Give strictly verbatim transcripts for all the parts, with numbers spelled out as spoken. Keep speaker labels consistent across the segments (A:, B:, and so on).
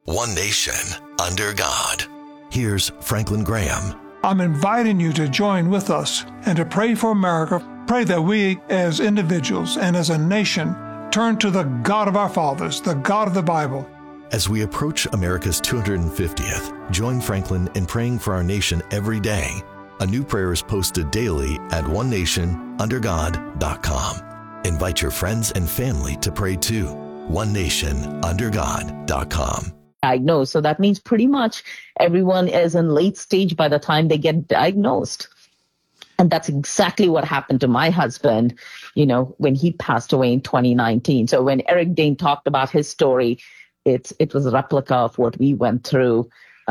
A: One nation under God. Here's Franklin Graham.
B: I'm inviting you to join with us and to pray for America. Pray that we as individuals and as a nation turn to the God of our fathers, the God of the Bible.
A: As we approach America's two hundred fiftieth, join Franklin in praying for our nation every day. A new prayer is posted daily at one nation under god dot com. Invite your friends and family to pray too. one nation under god dot com.
C: Diagnosed. So that means pretty much everyone is in late stage by the time they get diagnosed. And that's exactly what happened to my husband, you know, when he passed away in twenty nineteen. So when Eric Dane talked about his story, it's it was a replica of what we went through.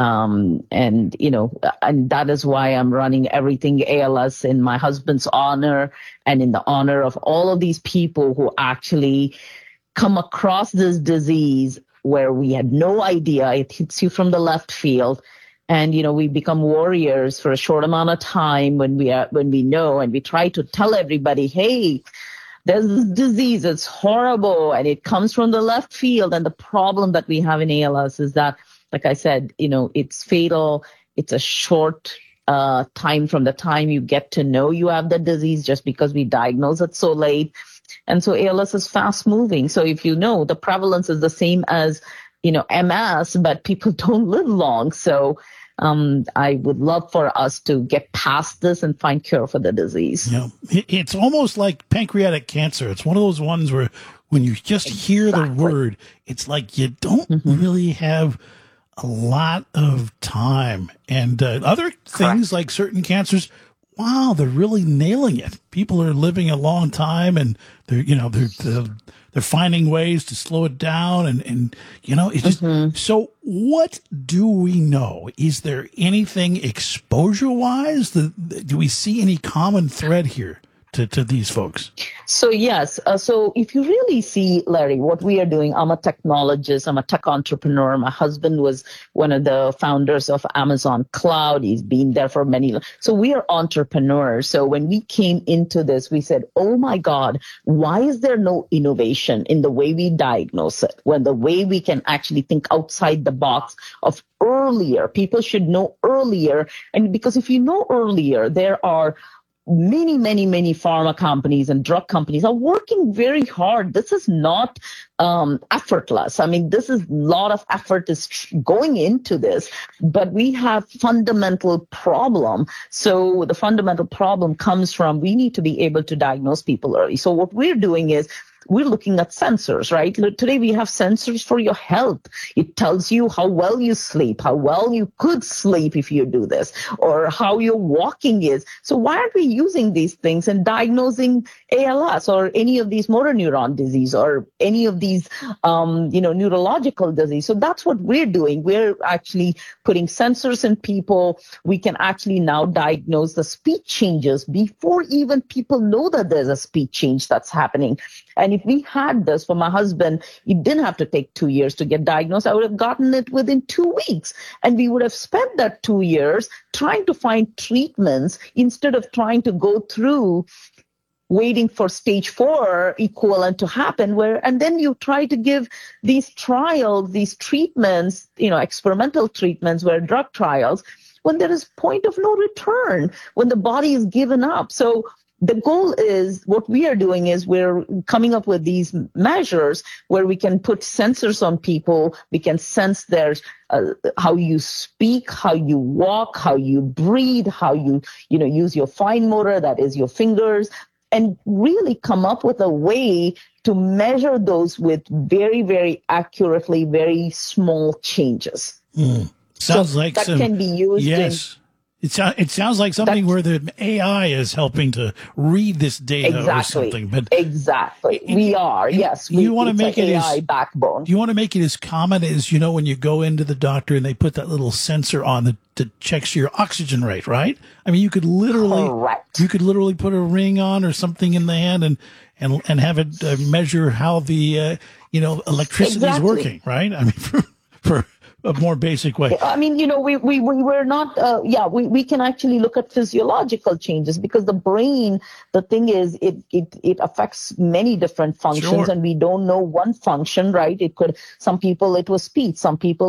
C: Um, and, you know, and that is why I'm running Everything A L S in my husband's honor and in the honor of all of these people who actually come across this disease where we had no idea. It hits you from the left field. And, you know, we become warriors for a short amount of time when we are, when we know, and we try to tell everybody, hey, there's this disease. It's horrible. And it comes from the left field. And the problem that we have in A L S is that, like I said, you know, it's fatal. It's a short uh, time from the time you get to know you have the disease, just because we diagnose it so late. And so A L S is fast moving. So if you know, the prevalence is the same as, you know, M S, but people don't live long. So um, I would love for us to get past this and find cure for the disease.
D: Yeah, it's almost like pancreatic cancer. It's one of those ones where when you just hear
C: Exactly.
D: the word, it's like you don't
C: Mm-hmm.
D: really have a lot of time. And uh, other things
C: Correct.
D: like certain cancers, wow, they're really nailing it. People are living a long time, and they're, you know, they're they're, they're finding ways to slow it down, and and you know, it's just
C: Mm-hmm.
D: so. What do we know? Is there anything exposure wise? That, do we see any common thread here to to these folks?
C: So yes, uh, so if you really see, Larry, what we are doing, I'm a technologist, I'm a tech entrepreneur. My husband was one of the founders of Amazon Cloud. He's been there for many. So we are entrepreneurs. So when we came into this, we said, oh my God, why is there no innovation in the way we diagnose it, when the way we can actually think outside the box of earlier? People should know earlier. And because if you know earlier, there are many, many, many pharma companies and drug companies are working very hard. This is not um, effortless. I mean, this is a lot of effort is tr- going into this, but we have fundamental problem. So the fundamental problem comes from we need to be able to diagnose people early. So what we're doing is we're looking at sensors, right? Today we have sensors for your health. It tells you how well you sleep, how well you could sleep if you do this, or how your walking is. So why aren't we using these things and diagnosing A L S or any of these motor neuron disease or any of these, um, you know, neurological disease? So that's what we're doing. We're actually putting sensors in people. We can actually now diagnose the speech changes before even people know that there's a speech change that's happening. And if we had this for my husband, he didn't have to take two years to get diagnosed. I would have gotten it within two weeks. And we would have spent that two years trying to find treatments instead of trying to go through waiting for stage four equivalent to happen, where, and then you try to give these trials, these treatments, you know, experimental treatments where drug trials, when there is point of no return, when the body is given up. So the goal is, what we are doing is we're coming up with these measures where we can put sensors on people. We can sense their uh, how you speak, how you walk, how you breathe, how you, you know, use your fine motor, that is your fingers, and really come up with a way to measure those with very, very accurately, very small changes.
D: Mm. Sounds
C: so
D: like
C: that
D: some,
C: can be used
D: yes.
C: in
D: It, so, it sounds like something where the A I is helping to read this data
C: exactly.
D: or something. But
C: exactly.
D: it,
C: we are,
D: it,
C: yes. We,
D: you want to make it
C: A I
D: as,
C: backbone.
D: You want to make it as common as, you know, when you go into the doctor and they put that little sensor on that, that checks your oxygen rate, right? I mean, you could literally,
C: Correct.
D: you could literally put a ring on or something in the hand and, and, and have it uh, measure how the, uh, you know, electricity
C: exactly.
D: is working, right? I mean, for, for, a more basic way.
C: I mean, you know, we, we, we were not, uh, yeah, we, we can actually look at physiological changes because the brain, the thing is, it, it, it affects many different functions
D: Sure.
C: and we don't know one function, right? It could, some people it was speech, some people